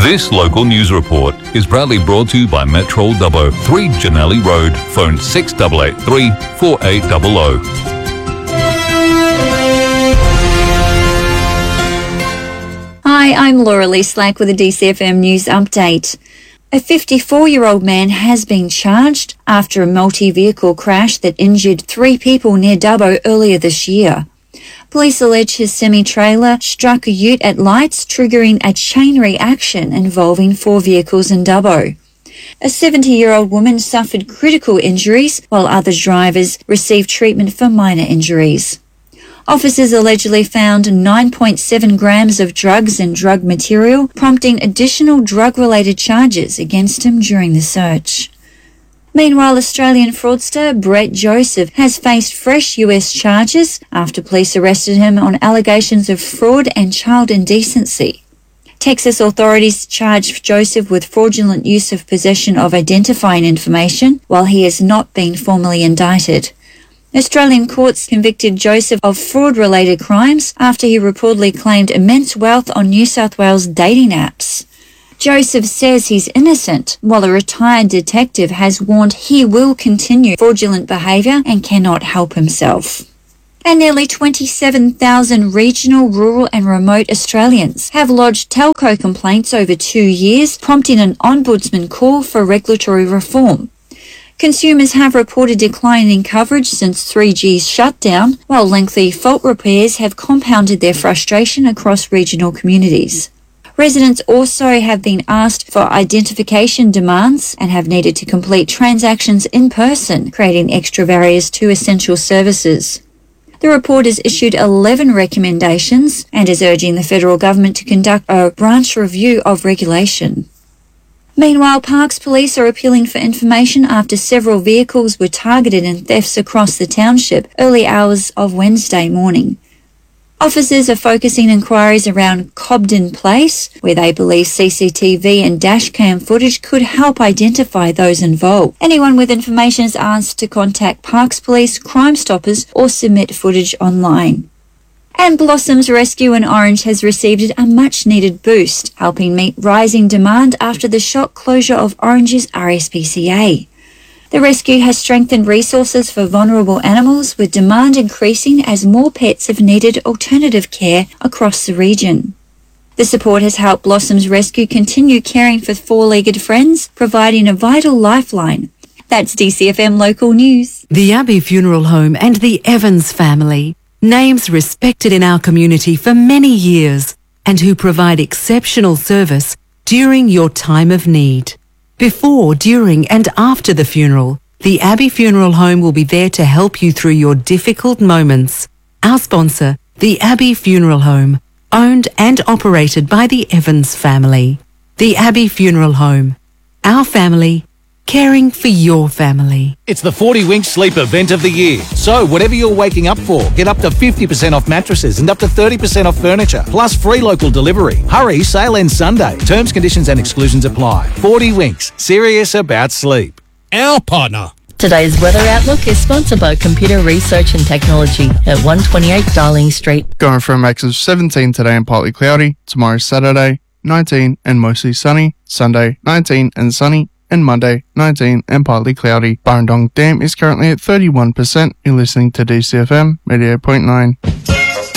This local news report is proudly brought to you by Metro Dubbo, 3 Janelli Road, phone 6883 4800. Hi, I'm Laura Lee Slack with a DCFM News Update. A 54-year-old man has been charged after a multi-vehicle crash that injured 3 people near Dubbo earlier this year. Police allege his semi-trailer struck a ute at lights, triggering a chain reaction involving 4 vehicles in Dubbo. A 70-year-old woman suffered critical injuries, while other drivers received treatment for minor injuries. Officers allegedly found 9.7 grams of drugs and drug material, prompting additional drug-related charges against him during the search. Meanwhile, Australian fraudster Brett Joseph has faced fresh US charges after police arrested him on allegations of fraud and child indecency. Texas authorities charged Joseph with fraudulent use of possession of identifying information, while he has not been formally indicted. Australian courts convicted Joseph of fraud-related crimes after he reportedly claimed immense wealth on New South Wales dating apps. Joseph says he's innocent, while a retired detective has warned he will continue fraudulent behaviour and cannot help himself. And nearly 27,000 regional, rural and remote Australians have lodged telco complaints over 2 years, prompting an ombudsman call for regulatory reform. Consumers have reported declining coverage since 3G's shutdown, while lengthy fault repairs have compounded their frustration across regional communities. Residents also have been asked for identification demands and have needed to complete transactions in person, creating extra barriers to essential services. The report has issued 11 recommendations and is urging the federal government to conduct a branch review of regulation. Meanwhile, Parkes Police are appealing for information after several vehicles were targeted in thefts across the township early hours of Wednesday morning. Officers are focusing inquiries around Cobden Place, where they believe CCTV and dashcam footage could help identify those involved. Anyone with information is asked to contact Parkes Police, Crime Stoppers, or submit footage online. And Blossoms Rescue in Orange has received a much-needed boost, helping meet rising demand after the shock closure of Orange's RSPCA. The rescue has strengthened resources for vulnerable animals, with demand increasing as more pets have needed alternative care across the region. The support has helped Blossoms Rescue continue caring for 4-legged friends, providing a vital lifeline. That's DCFM Local News. The Abbey Funeral Home and the Evans family, names respected in our community for many years and who provide exceptional service during your time of need. Before, during and after the funeral, the Abbey Funeral Home will be there to help you through your difficult moments. Our sponsor, the Abbey Funeral Home, owned and operated by the Evans family. The Abbey Funeral Home. Our family, caring for your family. It's the 40 Winks Sleep event of the year. So whatever you're waking up for, get up to 50% off mattresses and up to 30% off furniture, plus free local delivery. Hurry, sale ends Sunday. Terms, conditions and exclusions apply. 40 Winks, serious about sleep. Our partner. Today's weather outlook is sponsored by Computer Research and Technology at 128 Darling Street. Going for a max of 17 today and partly cloudy. Tomorrow Saturday, 19 and mostly sunny. Sunday, 19 and sunny. And Monday, 19 and partly cloudy. Burrendong Dam is currently at 31%. You're listening to DCFM 88.9.